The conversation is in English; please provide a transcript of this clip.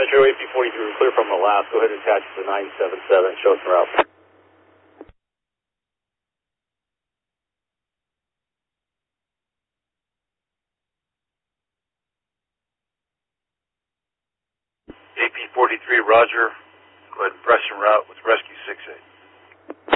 Metro AP43, we're clear from the last. Go ahead and attach to the 977. Show us the route. AP43, roger. Go ahead and press en route with Rescue 68.